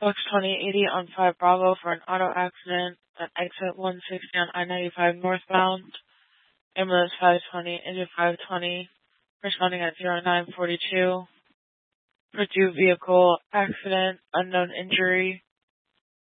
Box 2080 on 5 Bravo for an auto accident at exit 160 on I-95 northbound. Ambulance 520 into 520, responding at 0942. Pursuit vehicle accident, unknown injury.